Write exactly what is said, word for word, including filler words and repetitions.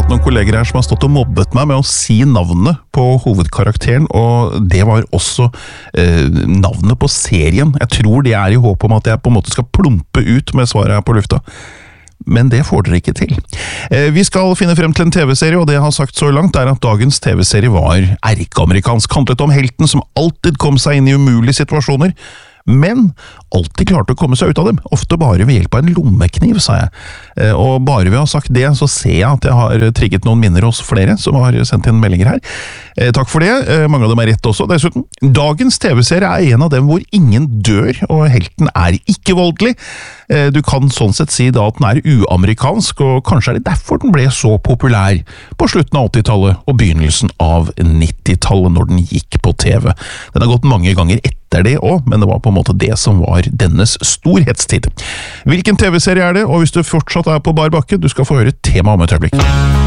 hatt noen kolleger her som har stått og mobbet meg med å si navnet på hovedkarakteren, og det var også eh, navnet på serien. Jeg tror det er i håp om at jeg på en måte skal plumpe ut med svaret her på lufta. Men det får dere ikke til. Eh, vi skal finne frem til en tv-serie, og det jeg har sagt så langt er at dagens tv-serie var erkeamerikansk, handlet om helten som alltid kom seg inn i umulige situasjoner, men alltid klarte å komme seg ut av dem, ofte bare ved hjelp av en lommekniv, sa jeg. Eh, og bare ved å ha sagt det, så ser jeg at jeg har trigget noen minner hos flere som har sendt inn meldinger her. Eh, takk for det, eh, mange av dem er rett også, dessuten. Dagens tv-serie er en av dem hvor ingen dør, og helten er ikke voldelig. Eh, du kan sånn sett si da at den er uamerikansk, og kanskje er det derfor den ble så populær på slutten av åttitallet og begynnelsen av nittitallet når den gikk på TV. Den har gått mange ganger etter det også, men det var på en måte det som var dennes storhetstid. Hvilken tv-serie er det, og hvis du fortsatt er på bar bakke, du skal få høre tema om et øyeblikk.